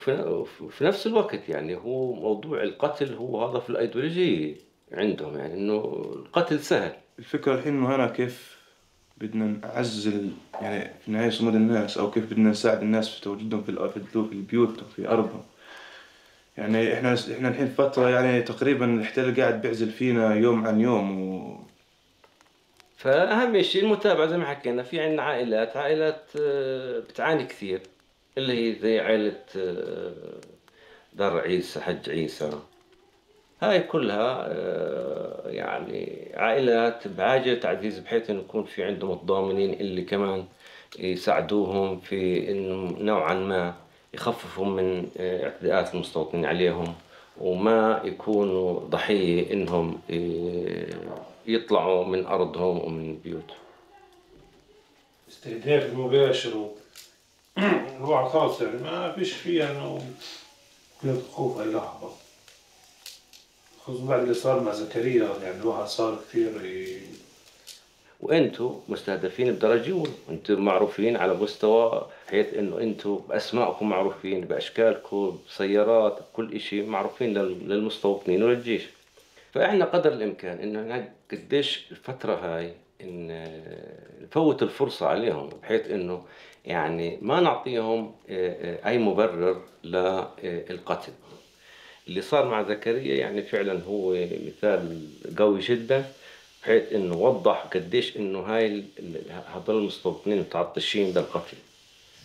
في نفس الوقت يعني هو موضوع القتل هو هذا في الأيديولوجية عندهم، يعني إنه القتل سهل. الفكرة الحين إنه هنا كيف بدنا نعزل يعني في النهاية صمود الناس، أو كيف بدنا نساعد الناس في تواجدهم في البيوت وفي أرضهم. يعني إحنا الحين فترة يعني تقريبا الاحتلال قاعد بيعزل فينا يوم عن يوم فأهم شيء المتابعة زي ما حكينا. في عندنا عائلات بتعاني كثير، اللي هي زي عائلة دار عيسى، حج عيسى. هاي كلها يعني عائلات بحاجة تعزيز، بحيث إنه يكون في عندهم الضامنين اللي كمان يساعدوهم في إنه نوعا ما يخففوا من اعتداءات المستوطنين عليهم، وما يكونوا ضحية إنهم يطلعوا من أرضهم ومن بيوتهم. استهداف المباشر الواحد خلاص يعني ما فيش فيه انه خوف اي لحظة، خصوصا بعد اللي صار مع زكريا. يعني الواحد صار كثير وانتم مستهدفين بدرجة أولى، انتم معروفين على مستوى، بحيث انه انتم باسمائكم معروفين، باشكالكم، بسيارات، بكل اشي معروفين للمستوطنين وللجيش. فاحنا قدر الامكان انه قديش الفترة هاي ان نفوت الفرصة عليهم، بحيث انه يعني ما نعطيهم اي مبرر للقتل. اللي صار مع زكريا يعني فعلا هو مثال قوي جدا، بحيث انه وضح قديش انه هاي هذول المستوطنين متعطشين للقتل.